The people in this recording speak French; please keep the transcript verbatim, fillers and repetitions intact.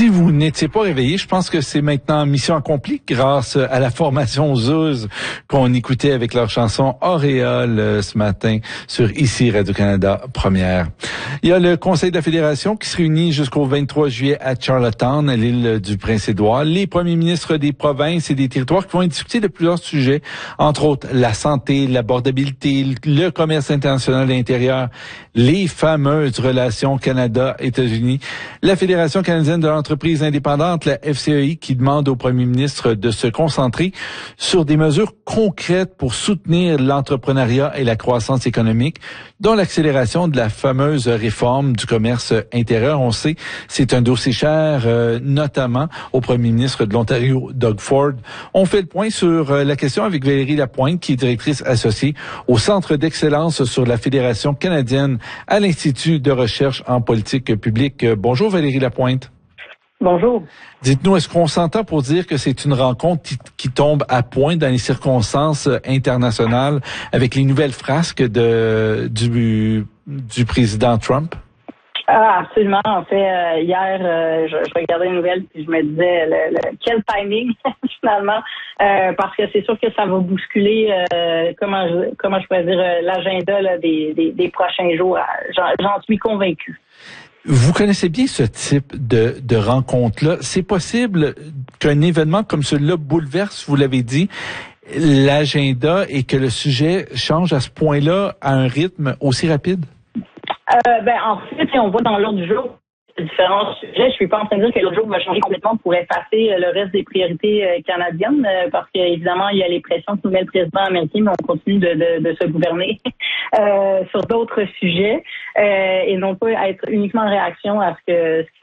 Si vous n'étiez pas réveillé, je pense que c'est maintenant mission accomplie grâce à la formation Zouz qu'on écoutait avec leur chanson Auréole ce matin sur ici Radio-Canada Première. Il y a le Conseil de la Fédération qui se réunit jusqu'au vingt-trois juillet à Charlottetown, à l'île du Prince-Édouard. Les premiers ministres des provinces et des territoires qui vont discuter de plusieurs sujets, entre autres la santé, l'abordabilité, le commerce international et intérieur, les fameuses relations Canada-États-Unis, la Fédération canadienne de l'entreprise indépendante, la F C E I, qui demande au premier ministre de se concentrer sur des mesures concrètes pour soutenir l'entrepreneuriat et la croissance économique, dont l'accélération de la fameuse réforme du commerce intérieur. On sait, c'est un dossier cher, euh, notamment au premier ministre de l'Ontario, Doug Ford. On fait le point sur euh, la question avec Valérie Lapointe, qui est directrice associée au Centre d'excellence sur la Fédération canadienne à l'Institut de recherche en politique publique. Bonjour Valérie Lapointe. Bonjour. Dites-nous, est-ce qu'on s'entend pour dire que c'est une rencontre qui, qui tombe à point dans les circonstances internationales avec les nouvelles frasques de, du, du président Trump? Ah, absolument. En fait, euh, hier, euh, je, je regardais les nouvelles et je me disais le, le, quel timing finalement, euh, parce que c'est sûr que ça va bousculer, euh, comment je, comment je pourrais dire, euh, l'agenda là, des, des, des prochains jours. J'en, j'en suis convaincu. Vous connaissez bien ce type de, de rencontre-là. C'est possible qu'un événement comme celui-là bouleverse, vous l'avez dit, l'agenda et que le sujet change à ce point-là à un rythme aussi rapide? Euh, ben, en fait, on voit dans l'ordre du jour différents sujets. Je suis pas en train de dire que l'autre jour va changer complètement pour effacer le reste des priorités canadiennes, parce qu'évidemment, il y a les pressions que nous met le président américain, mais on continue de, de, de se gouverner euh, sur d'autres sujets euh, et non pas être uniquement en réaction à ce que